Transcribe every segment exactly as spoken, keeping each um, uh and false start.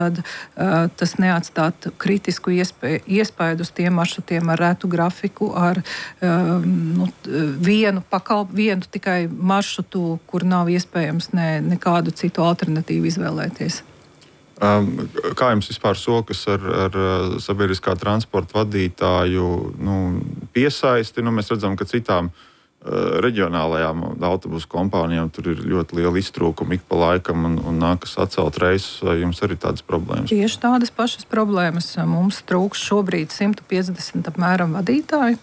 Tad uh, tas neatstātu kritisku iespēju, iespēju uz tiem maršrutiem ar rētu grafiku, ar um, nu, vienu, pakal, vienu tikai maršrutu, kur nav iespējams ne, nekādu citu alternatīvu izvēlēties. Um, kā jums vispār sokas ar, ar sabiedriskā transporta vadītāju nu, piesaisti? Nu, mēs redzam, ka citām reģionālajām autobusu kompānijām tur ir ļoti liela iztrūkuma ik pa laikam un, un nākas atcelt reisus. Vai jums arī tādas problēmas? Tieši tādas pašas problēmas. Mums trūks šobrīd simt piecdesmit apmēram vadītāji.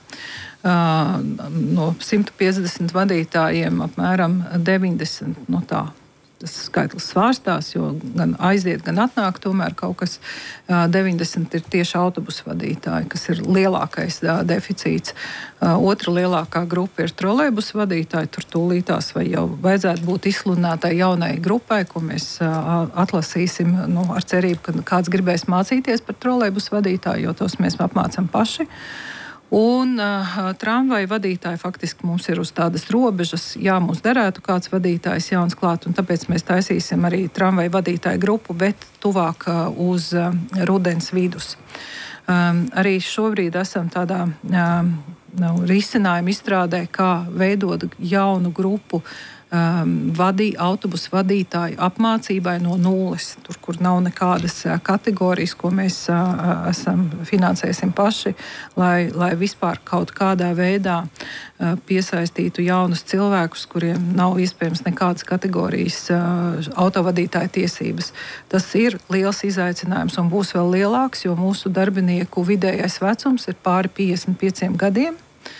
No simt piecdesmit vadītājiem apmēram deviņdesmit no tā. Tas skaitlis svārstās, jo gan aiziet, gan atnāk, tomēr kaut kas deviņdesmit ir tieši autobusu vadītāji, kas ir lielākais deficīts. Otra lielākā grupa ir trolejbusu vadītāji, tur tūlītās vai jau vajadzētu būt izsludinātai jaunai grupai, ko mēs atlasīsim nu, ar cerību, ka kāds gribēs mācīties par trolejbusu vadītāju, jo tos mēs apmācam paši. Un uh, tramvaju vadītāji faktiski mums ir uz tādas robežas. Jā, mums derētu kāds vadītājs jauns klāt, un tāpēc mēs taisīsim arī tramvaju vadītāju grupu, bet tuvāk uh, uz uh, rudens vidus. Um, arī šobrīd esam tādā um, nu, risinājuma izstrādē, kā veidot jaunu grupu Um, vadī, autobusu vadītāju apmācībai no nulles, tur, kur nav nekādas uh, kategorijas, ko mēs uh, esam finansēsim paši, lai, lai vispār kaut kādā veidā uh, piesaistītu jaunus cilvēkus, kuriem nav iespējams nekādas kategorijas uh, autovadītāju tiesības. Tas ir liels izaicinājums un būs vēl lielāks, jo mūsu darbinieku vidējais vecums ir pāri piecdesmit pieciem gadiem.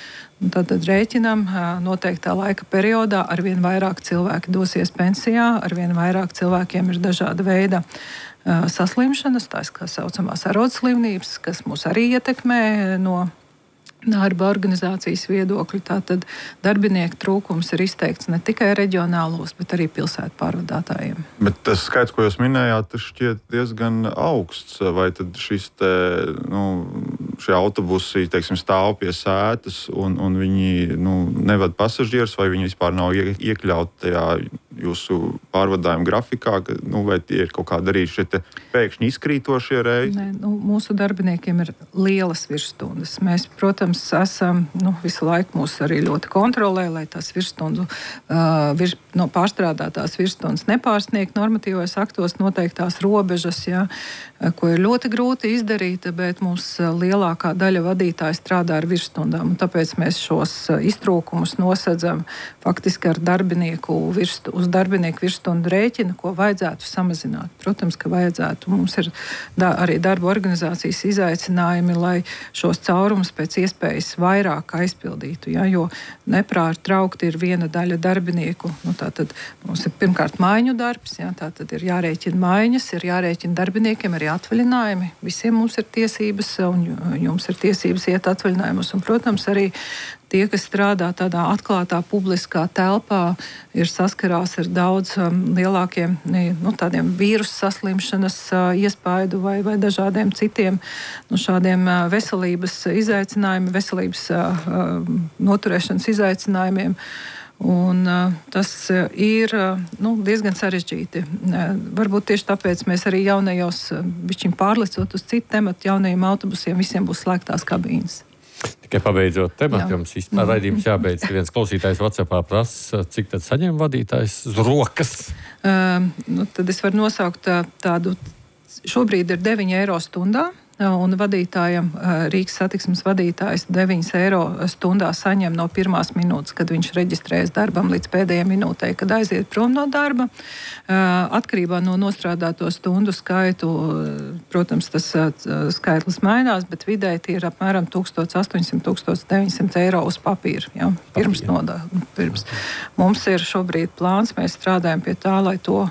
Tātad rēķinam noteiktā laika periodā arvien vairāk cilvēki dosies pensijā, arvien vairāk cilvēkiem ir dažāda veida saslimšanas, tās kā saucamās arodslimības, kas mūs arī ietekmē no darba organizācijas viedokļu. Tātad darbinieku trūkums ir izteikts ne tikai reģionālos, bet arī pilsētu pārvadātājiem. Bet tas skaits, ko jūs minējāt, tas šķiet diezgan augsts. Vai tad šis te, nu, šie autobusi, teiksim, stāv pie sētas un, un viņi nu, nevad pasažierus, vai viņi vispār nav iekļauti tajā jūsu pārvadājuma grafikā, ka, nu, vai tie ir kaut kādi arī šie te pēkšņi izkrītošie reisi? Nē, nu, mūsu darbiniekiem ir lielas virsstundas. Mēs, protams, esam, nu, visu laiku mūs arī ļoti kontrolē, lai tās virsstundu, uh, virs, no pārstrādātās virsstundas nepārsniegt normatīvos aktos noteiktās robežas, ja, ko ir ļoti grūti izdarīt, bet mums lielākā daļa vadītāji strādā ar virsstundām, un tāpēc mēs šos iztrūkumus nosedzam faktiski ar darbinieku virstu, uz darbinieku virsstundu rēķinu, ko vajadzētu samazināt. Protams, ka vajadzētu. Mums ir da, arī darba organizācijas izaicinājumi, lai šos caurumus pēc iespējas vairāk aizpildītu, ja, jo nepārtraukti ir viena daļa darbinieku. Nu, tātad mums ir pirmkārt maiņu darbs, ja, tātad ir jārēķina maiņas, ir jārēķina darbiniekiem arī atvaļinājumi. Visiem mums ir tiesības, un jums ir tiesības iet atvaļinājumus, un, protams, arī tie, kas strādā tādā atklātā publiskā telpā, ir saskarās ar daudz um, lielākiem nu, tādiem vīrusu saslimšanas uh, iespaidu vai, vai dažādiem citiem nu, šādiem uh, veselības izaicinājumiem, veselības uh, noturēšanas izaicinājumiem. Un, uh, tas uh, ir uh, nu, diezgan sarežģīti. Uh, varbūt tieši tāpēc mēs arī jaunajos, uh, bišķiņ pārlecot uz citu tematu, jaunajiem autobusiem visiem būs slēgtās kabīnes. Tikai pabeidzot tematu, jums vispār raidījums jābeidz, ka viens klausītājs WhatsAppā prasa, cik tad saņem vadītājs uz rokas? Uh, nu, tad es varu nosaukt tādu, šobrīd ir deviņi eiro stundā. Un vadītājam, Rīgas satiksmes vadītājs deviņi eiro stundā saņem no pirmās minūtes, kad viņš reģistrējas darbam, līdz pēdējai minūtei, kad aiziet prom no darba. Atkarībā no nostrādāto stundu skaitu, protams, tas skaitlis mainās, bet vidēji tie ir apmēram tūkstoš astoņsimt līdz tūkstoš deviņsimt eiro uz papīra. Ja, pirms nodā, pirms. Mums ir šobrīd plāns, mēs strādājam pie tā, lai to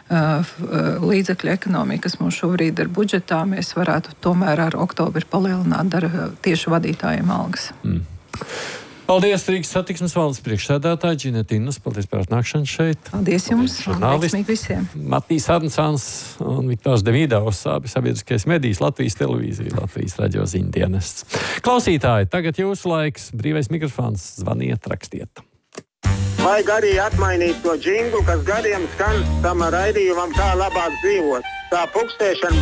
līdzekļu ekonomija, kas mums šobrīd ir budžetā, mēs varētu tomēr ar oktobri palielināt darba tieši vadītājiem algas. Mm. Paldies, Rīgas satiksmes valdes priekšsēdētāji Ģineta Innas, paldies par atnākšanu šeit. Paldies jums, veiksmīgi visiem. Matīs Arnsāns un Viktors Demīdovs, abi sabiedriskais medijs, Latvijas televīzija, Latvijas radio ziņdienests. Klausītāji, tagad jūsu laiks, brīvais mikrofons, zvaniet, rakstiet. Vajag arī atmainīt to džinglu, kas gadiem skan tam raidījumam, kā labāk dzīvot. tā pukstēšana